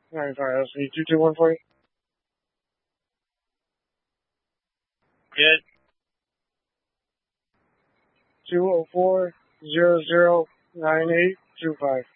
Alright, sorry, let's see. 221 for you? Good. 204-009825.